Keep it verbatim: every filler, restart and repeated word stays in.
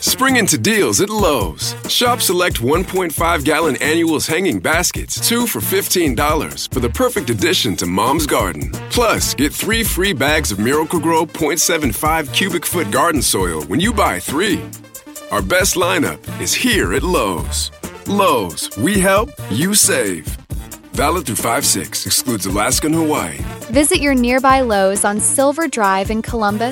Spring into deals at Lowe's. Shop select one point five gallon annuals hanging baskets, two for fifteen dollars, for the perfect addition to Mom's Garden. Plus, get three free bags of Miracle-Gro point seven five cubic foot garden soil when you buy three. Our best lineup is here at Lowe's. Lowe's, we help, you save. Valid through five six, excludes Alaska and Hawaii. Visit your nearby Lowe's on Silver Drive in Columbus